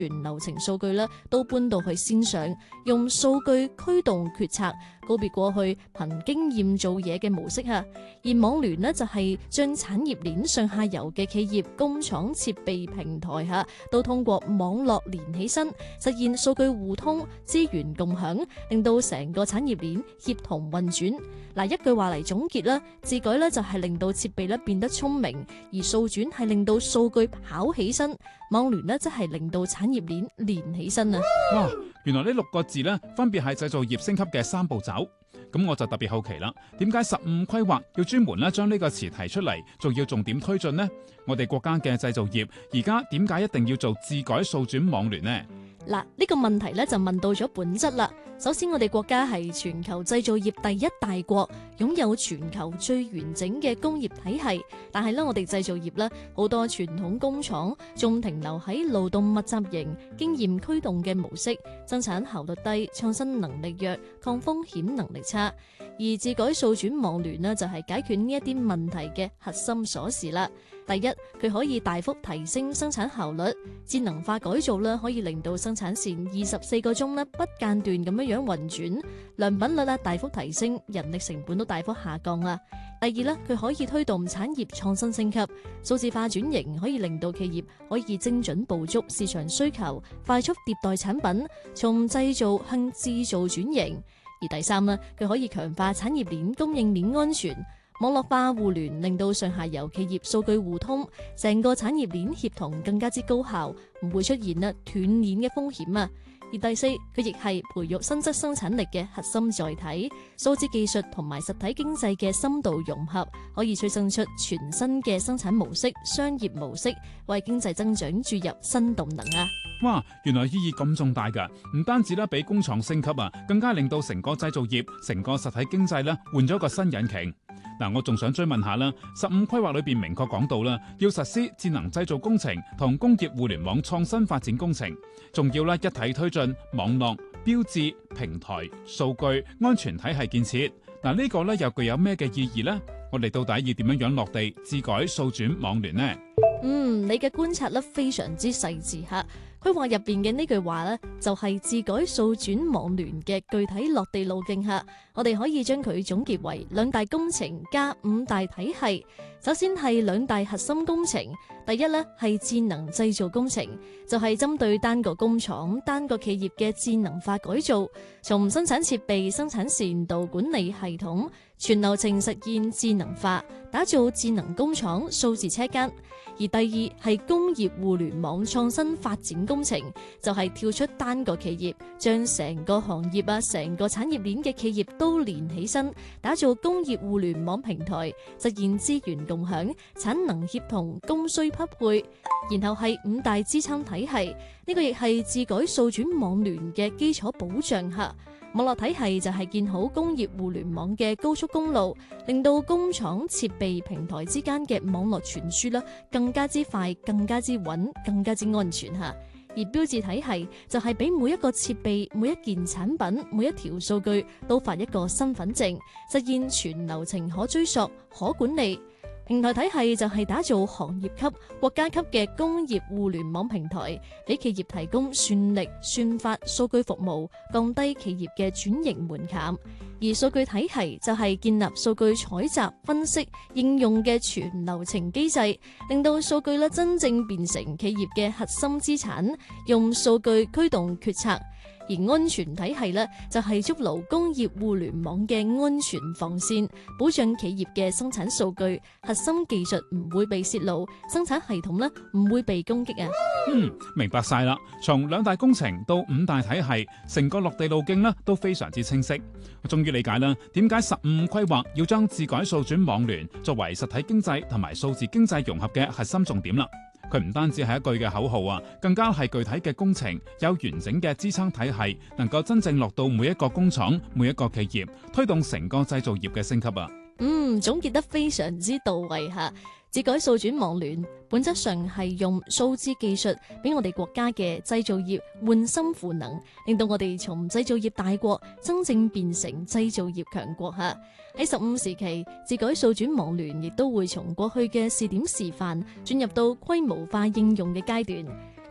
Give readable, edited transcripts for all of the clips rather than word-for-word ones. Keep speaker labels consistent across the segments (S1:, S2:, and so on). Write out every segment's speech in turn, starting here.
S1: 全流程數據咧都搬到去線上，用數據驅動決策，告別過去憑經驗做嘢嘅模式嚇。而網聯呢，就係將產業鏈上下游嘅企業、工廠、設備、平台嚇，都通過網絡連起身，實現數據互通、資源共享，令到成個產業鏈協同運轉。嗱，一句話嚟總結啦，智改咧就係令到設備咧變得聰明，而數轉係令到數據跑起身，網聯呢，則係令到產業鏈連起身啊！
S2: 哇，原來呢6個字呢，分別係製造業升級嘅3步驟。咁我就特別好奇啦，點解15規劃要專門咧將呢個詞提出嚟，仲要重點推進呢？我哋國家嘅製造業而家點解一定要做智改數轉網聯呢？
S1: 嗱，呢個問題咧就問到咗本質啦。首先，我哋國家係全球製造業第一大國，擁有全球最完整嘅工業體系。但係咧，我哋製造業咧好多傳統工廠仲停留喺勞動密集型、經驗驅動嘅模式，生產效率低、創新能力弱、抗風險能力差。而智改數轉網聯呢，就係解決呢一啲問題嘅核心鎖匙啦。第一，佢可以大幅提升生產效率，智能化改造咧可以令到生產線24個鐘咧不間斷咁樣運轉，良品率大幅提升，人力成本都大幅下降啦。第二咧，佢可以推動產業創新升級，數字化轉型可以令到企業可以精準捕捉市場需求，快速迭代產品，從製造向製造轉型。而第三咧，佢可以強化產業鏈供應鏈安全。網絡化互聯令到上下游企業數據互通，成個產業鏈協同更加之高效，唔會出現斷鏈嘅風險啊。而第四，佢亦係培育新質生產力嘅核心載體，數字技術同埋實體經濟嘅深度融合，可以催生出全新嘅生產模式、商業模式，為經濟增長注入新動能啊！
S2: 哇，原來意義咁重大㗎，唔單止俾工廠升級啊，更加令到成個製造業、成個實體經濟換咗個新引擎。嗱，我仲想追問下啦，15規劃裏邊明確講到啦，要實施智能製造工程同工業互聯網創新發展工程，仲要一體推進網絡、標誌、平台、數據、安全體系建設。嗱，呢個又具有咩嘅意義呢？我哋到底要點樣落地智改數轉網聯呢？
S1: 你嘅觀察非常之細緻吓。規劃入邊嘅呢句話呢，就係智改數轉網聯嘅具體落地路徑下，我哋可以將佢總結為2大工程加5大體系。首先係2大核心工程，第一呢係智能製造工程，就係針對單個工廠、單個企業嘅智能化改造，從生產設備、生產線到管理系統，全流程實現智能化，打造智能工廠、數字車間。而第二係工業互聯網創新發展工程，就係跳出單個企業，將成個行業成個產業鏈嘅企業都連起身，打造工業互聯網平台，實現資源共享、產能協同、供需匹配。然後係5大支撐體系，呢個亦係智改數轉網聯嘅基礎保障下。網絡體系就係建好工業互聯網嘅高速公路，令到工廠、設備、平台之間嘅網絡傳輸更加之快、更加之穩、更加之安全吓。而標誌體系就係俾每一個設備、每一件產品、每一條數據都發一個身份證，實現全流程可追溯、可管理。平台體系就係打造行業級、國家級嘅工業互聯網平台，俾企業提供算力、算法、數據服務，降低企業嘅轉型門檻。而數據體系就係建立數據採集、分析、應用嘅全流程機制，令到數據真正變成企業嘅核心資產，用數據驅動決策。而安全體系就係築牢工業互聯網嘅安全防線，保障企業嘅生產數據、核心技術唔會被泄露，生產系統唔會被攻擊啊。
S2: 明白晒啦。從2大工程到5大體系，成個落地路徑都非常之清晰。我終於理解啦，點解15規劃要將智改數轉網聯作為實體經濟同埋數字經濟融合嘅核心重點啦。佢唔單止係一句嘅口號啊，更加係具體嘅工程，有完整嘅支撐體系，能夠真正落到每一個工廠、每一個企業，推動成個製造業嘅升級啊！
S1: 總結得非常之到位吓。智改數轉網聯本質上係用數字技術俾我哋國家嘅製造業換心賦能，令到我哋從製造業大國真正變成製造業強國吓。喺15時期，智改數轉網聯亦都會從過去嘅試點示範進入到規模化應用嘅階段。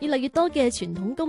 S1: 越嚟越多嘅傳統工